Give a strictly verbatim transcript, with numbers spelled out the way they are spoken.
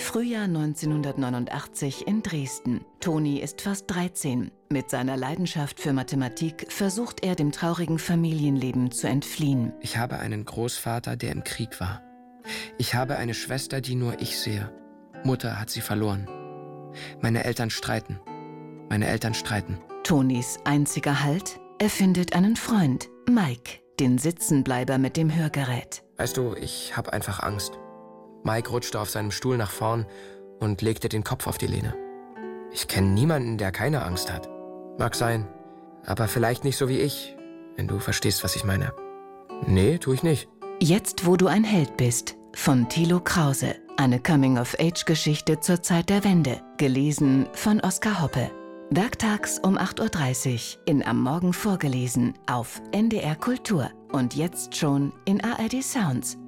Frühjahr neunzehnhundertneunundachtzig in Dresden. Toni ist fast dreizehn. Mit seiner Leidenschaft für Mathematik versucht er, dem traurigen Familienleben zu entfliehen. Ich habe einen Großvater, der im Krieg war. Ich habe eine Schwester, die nur ich sehe. Mutter hat sie verloren. Meine Eltern streiten. Meine Eltern streiten. Tonis einziger Halt? Er findet einen Freund, Mike, den Sitzenbleiber mit dem Hörgerät. Weißt du, ich habe einfach Angst. Mike rutschte auf seinem Stuhl nach vorn und legte den Kopf auf die Lehne. Ich kenne niemanden, der keine Angst hat. Mag sein, aber vielleicht nicht so wie ich, wenn du verstehst, was ich meine. Nee, tu ich nicht. Jetzt, wo du ein Held bist, von Thilo Krause. Eine Coming-of-Age-Geschichte zur Zeit der Wende. Gelesen von Oskar Hoppe. Werktags um acht Uhr dreißig in Am Morgen vorgelesen auf N D R Kultur. Und jetzt schon in A R D Sounds.